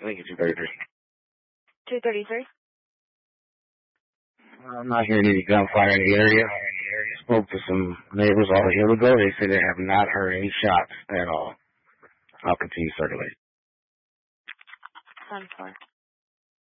think it's 233. 233? I'm not hearing any gunfire in the area. I spoke to some neighbors all a year ago. They said they have not heard any shots at all. I'll continue circulating. 1-4.